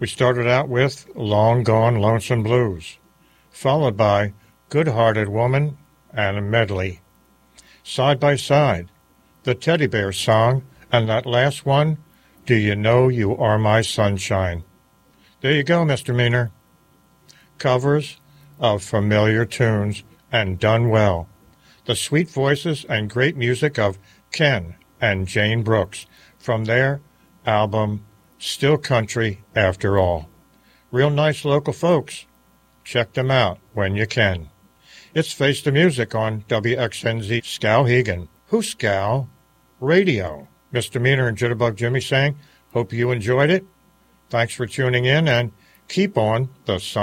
We started out with Long Gone Lonesome Blues, followed by Good-Hearted Woman and a medley. Side by Side, the Teddy Bear Song, and that last one, Do You Know You Are My Sunshine? There you go, Mr. Meaner. Covers of familiar tunes and done well. The sweet voices and great music of Ken and Jane Brooks from their album Still Country After All. Real nice local folks. Check them out when you can. It's Face the Music on WXNZ Skowhegan. Who's Scow? Radio. Mr. Meaner and Jitterbug Jimmy saying, hope you enjoyed it. Thanks for tuning in and keep on the sun.